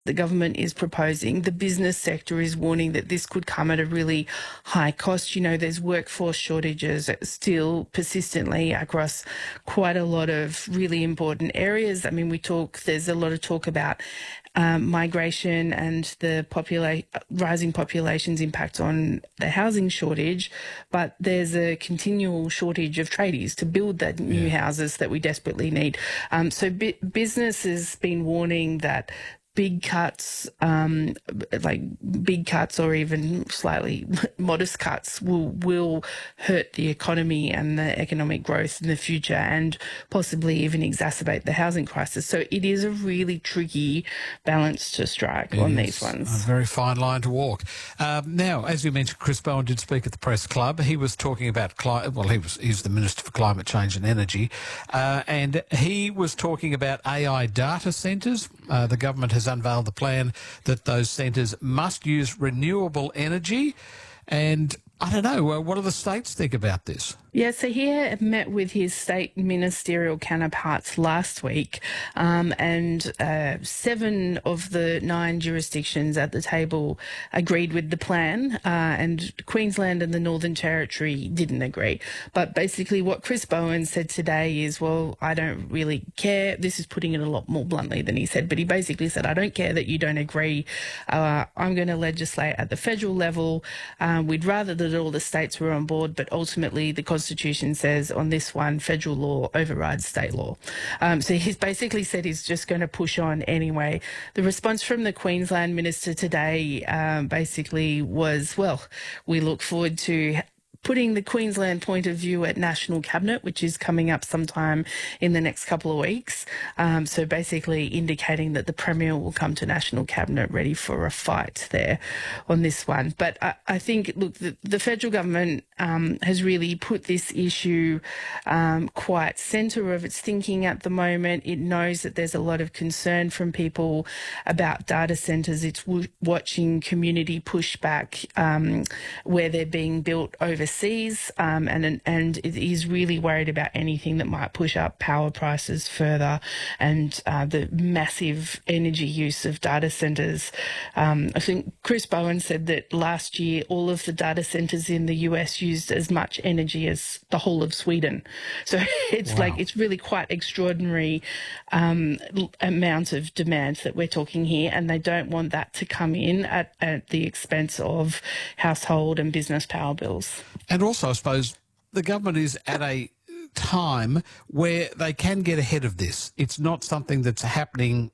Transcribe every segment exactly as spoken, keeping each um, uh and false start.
the government is proposing. The business sector is warning that this could come at a really high cost. You know, there's workforce shortages still persistently across quite a lot of really important areas. I mean, we talk, there's a lot of talk about um, migration and the popula- rising population's impact on the housing shortage, but there's a continual shortage of tradies to build the new Yeah. houses that we desperately need. Um, so bi- business has been warning that big cuts, um, like big cuts or even slightly modest cuts will will hurt the economy and the economic growth in the future and possibly even exacerbate the housing crisis. So it is a really tricky balance to strike It on is these a ones. very fine line to walk. Um, now, as you mentioned, Chris Bowen did speak at the Press Club. He was talking about climate. Well, he was he's the Minister for Climate Change and Energy, uh, and he was talking about A I data centres. Uh, the government has unveiled the plan that those centres must use renewable energy, and I don't know, uh, what do the states think about this? Yeah, so he met with his state ministerial counterparts last week, um, and uh, seven of the nine jurisdictions at the table agreed with the plan, uh, and Queensland and the Northern Territory didn't agree. But basically what Chris Bowen said today is, well, I don't really care. This is putting it a lot more bluntly than he said, but he basically said, I don't care that you don't agree. Uh, I'm going to legislate at the federal level. Um, we'd rather that all the states were on board, but ultimately the Constitution says on this one, federal law overrides state law. Um, so he's basically said he's just going to push on anyway. The response from the Queensland minister today um, basically was, well, we look forward to putting the Queensland point of view at National Cabinet, which is coming up sometime in the next couple of weeks. Um, so basically indicating that the Premier will come to National Cabinet ready for a fight there on this one. But I, I think, look, the, the federal government um, has really put this issue um, quite centre of its thinking at the moment. It knows that there's a lot of concern from people about data centres. It's w- watching community pushback um, where they're being built overseas. Um, and and it is really worried about anything that might push up power prices further, and uh, the massive energy use of data centres. Um, I think Chris Bowen said that last year all of the data centres in the U S used as much energy as the whole of Sweden. So it's Wow. like it's really quite extraordinary um, amount of demand that we're talking here, and they don't want that to come in at, at the expense of household and business power bills. And also, I suppose, the government is at a time where they can get ahead of this. It's not something that's happening,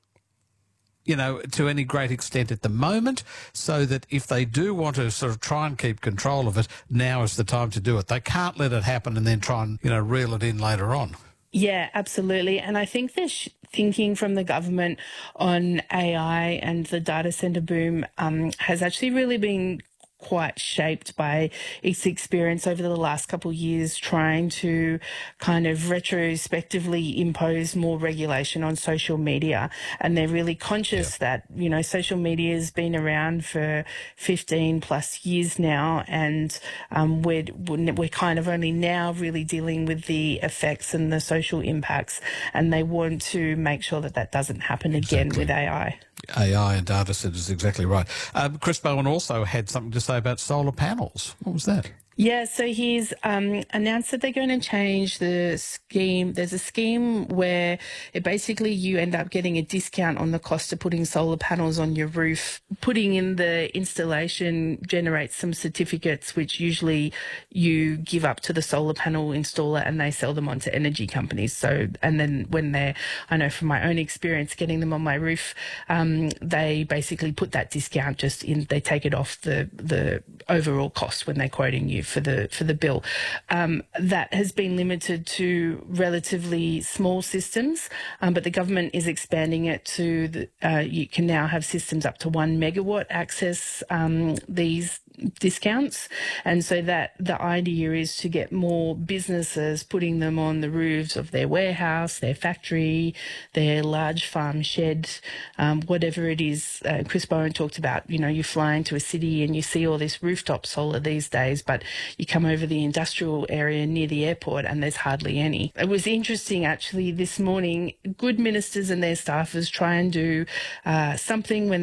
you know, to any great extent at the moment, so that if they do want to sort of try and keep control of it, now is the time to do it. They can't let it happen and then try and, you know, reel it in later on. Yeah, absolutely. And I think the sh- thinking from the government on A I and the data centre boom um, has actually really been quite shaped by its experience over the last couple of years trying to kind of retrospectively impose more regulation on social media. And they're really conscious Yeah. that, you know, social media has been around for fifteen plus years now, and um, we're, we're kind of only now really dealing with the effects and the social impacts, and they want to make sure that that doesn't happen again Exactly. with A I. A I and data centres, exactly right. Um, Chris Bowen also had something to say about solar panels. What was that? Yeah, so he's um, announced that they're going to change the scheme. There's a scheme where it basically you end up getting a discount on the cost of putting solar panels on your roof. Putting in the installation generates some certificates, which usually you give up to the solar panel installer and they sell them on to energy companies. So, and then when they're, I know from my own experience getting them on my roof, um, they basically put that discount just in, they take it off the, the overall cost when they're quoting you for the for the bill. Um, that has been limited to relatively small systems, um, but the government is expanding it to the, uh, you can now have systems up to one megawatt access um, these discounts, and so that the idea is to get more businesses putting them on the roofs of their warehouse, their factory, their large farm shed, um, whatever it is. Uh, Chris Bowen talked about, you know, you fly into a city and you see all this rooftop solar these days, but you come over the industrial area near the airport and there's hardly any. It was interesting actually this morning, good ministers and their staffers try and do uh, something when